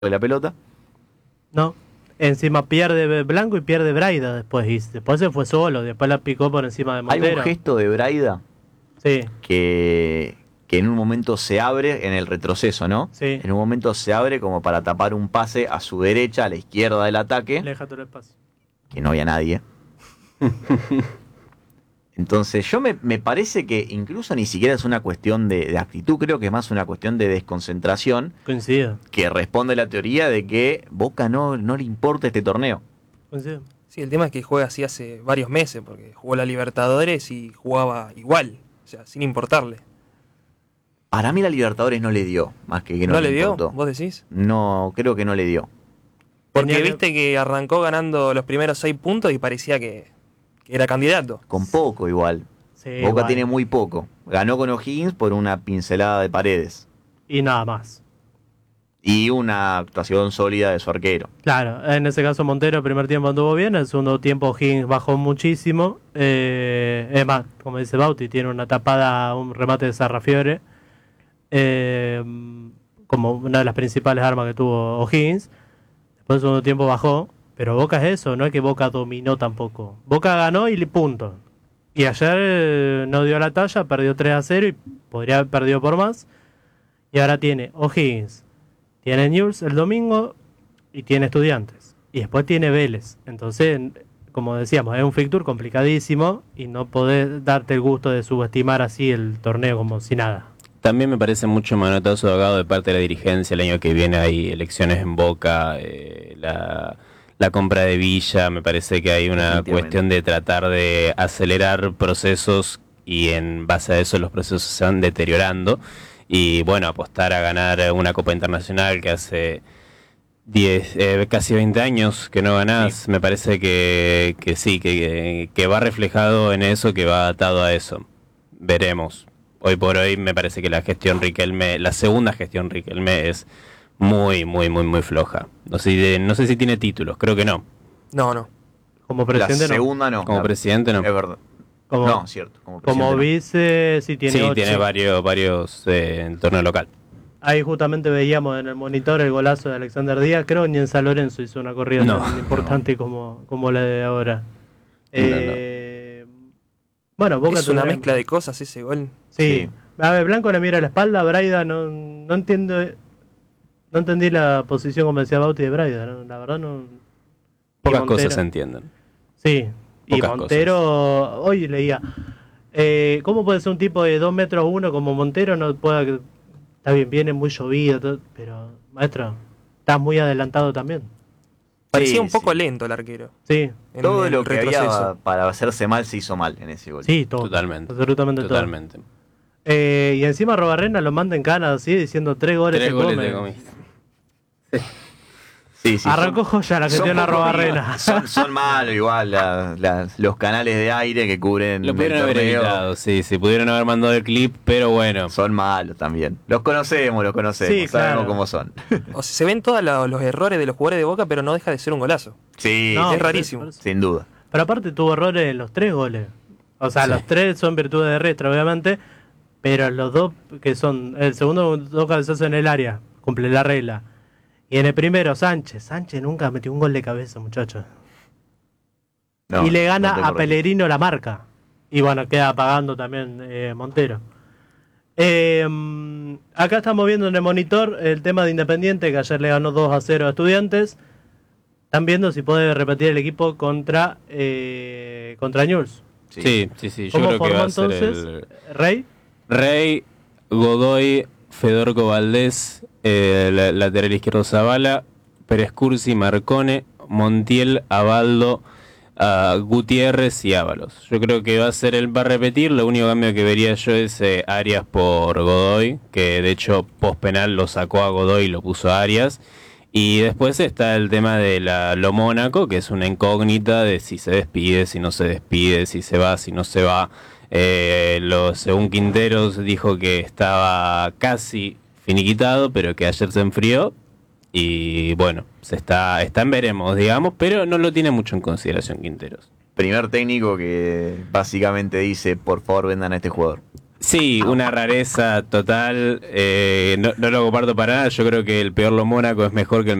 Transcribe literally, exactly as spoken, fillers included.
de la pelota. No. Encima pierde Blanco y pierde Braida después. Y después se fue solo. Después la picó por encima de Montero. Hay un gesto de Braida sí. que, que en un momento se abre en el retroceso, ¿no? Sí. En un momento se abre como para tapar un pase a su derecha, a la izquierda del ataque. Le deja todo el espacio. Que no había nadie. Entonces yo me, me parece que incluso ni siquiera es una cuestión de, de actitud, creo que es más una cuestión de desconcentración. Coincido. Que responde la teoría de que Boca no, no le importa este torneo. Coincido. Sí, el tema es que juega así hace varios meses, porque jugó la Libertadores y jugaba igual, o sea, sin importarle. Para mí la Libertadores no le dio, más que que no, ¿No le, le dio? importó. ¿Vos decís? No, creo que no le dio. Porque Tenía que- viste que arrancó ganando los primeros seis puntos y parecía que, que era candidato. Con poco igual. Sí, Boca igual. tiene muy poco. Ganó con O'Higgins por una pincelada de Paredes. Y nada más. Y una actuación sólida de su arquero. Claro, en ese caso Montero el primer tiempo anduvo bien, el segundo tiempo Higgins bajó muchísimo. Eh, es más, como dice Bauti, tiene una tapada, un remate de Sarrafiore, eh, como una de las principales armas que tuvo O'Higgins. Después el segundo tiempo bajó, pero Boca es eso, no es que Boca dominó tampoco. Boca ganó y punto. Y ayer eh, no dio la talla, perdió tres a cero y podría haber perdido por más. Y ahora tiene O'Higgins, tiene Newell's el domingo y tiene Estudiantes. Y después tiene Vélez. Entonces, como decíamos, es un fixture complicadísimo y no podés darte el gusto de subestimar así el torneo como si nada. También me parece mucho manotazo de ahogado de parte de la dirigencia. El año que viene hay elecciones en Boca, eh, la, la compra de Villa. Me parece que hay una cuestión de tratar de acelerar procesos y en base a eso los procesos se van deteriorando. Y bueno, apostar a ganar una Copa Internacional que hace diez, eh, casi veinte años que no ganás, sí. Me parece que, que sí, que, que va reflejado en eso, que va atado a eso. Veremos. Hoy por hoy me parece que la gestión Riquelme, la segunda gestión Riquelme es muy, muy, muy, muy floja. No sé, no sé si tiene títulos, creo que no. No, no. Como presidente la segunda no. Como la, presidente no. Es verdad. Como, no, cierto. Como, como vice, sí tiene Sí, ocho. tiene varios, varios eh, en el torneo local. Ahí justamente veíamos en el monitor el golazo de Alexander Díaz. Creo que ni en San Lorenzo hizo una corrida no, tan importante no. como, como la de ahora. Eh, no, no. Bueno, Boca es una tendrá... mezcla de cosas ese gol. Sí. sí. A ver, Blanco le mira a la espalda, Braida no, no entiendo... No entendí la posición, como decía Bauti, de Braida, ¿no? La verdad no... Pocas Montero, cosas se entienden. Sí, y Pocas Montero, cosas. Hoy leía, eh, ¿cómo puede ser un tipo de dos metros uno como Montero? No pueda, está bien, viene muy llovido, todo, pero maestro, estás muy adelantado también. Parecía sí, un poco sí. lento el arquero. Sí. En, todo en lo que retroceso. había para hacerse mal se hizo mal en ese gol. Sí, todo. Totalmente. Absolutamente Totalmente. todo. Eh, y encima Robarrena lo manda en cana así, diciendo tres goles Tres te goles come. te comiste. Sí, sí, Arrancó son, joya la gestión a Robarrena. Son, son malos igual la, la, los canales de aire que cubren Lo pudieron el haber torneo. evitado, sí, sí, pudieron haber mandado el clip, pero bueno. Son malos también. Los conocemos, los conocemos, Sí, sabemos claro. cómo son. O sea, se ven todos la- los errores de los jugadores de Boca, pero no deja de ser un golazo. Sí, No, es pero- rarísimo. pero- sin duda. Pero aparte tuvo errores en los tres goles. O sea, Sí. los tres son virtudes de Restra, obviamente. Pero los dos que son... El segundo, dos cabezazos en el área. Cumple la regla. Y en el primero, Sánchez. Sánchez nunca metió un gol de cabeza, muchachos. No, y le gana no te a corregí. Pellegrino la marca. Y bueno, queda pagando también eh, Montero. Eh, mm, acá estamos viendo en el monitor el tema de Independiente, que ayer le ganó dos a cero a Estudiantes. Están viendo si puede repetir el equipo contra eh, contra Newell's. Sí. Sí, sí, sí, yo ¿Cómo creo que formó va a ser entonces? el Rey. Rey, Godoy, Fedorco Valdés, eh, la- lateral izquierdo Zavala, Pérez Cursi, Marcone, Montiel, Abaldo, uh, Gutiérrez y Ábalos. Yo creo que va a ser él, va a repetir. Lo único cambio que vería yo es eh, Arias por Godoy, que de hecho post penal lo sacó a Godoy y lo puso a Arias. Y después está el tema de la, lo Mónaco, que es una incógnita de si se despide, si no se despide, si se va, si no se va. Eh, lo, según Quinteros dijo que estaba casi finiquitado, pero que ayer se enfrió. Y bueno, se está, está en veremos, digamos, pero no lo tiene mucho en consideración Quinteros. Primer técnico que básicamente dice, por favor vendan a este jugador. Sí, una rareza total. eh, no, no lo comparto para nada. Yo creo que el peor Lo Mónaco es mejor que el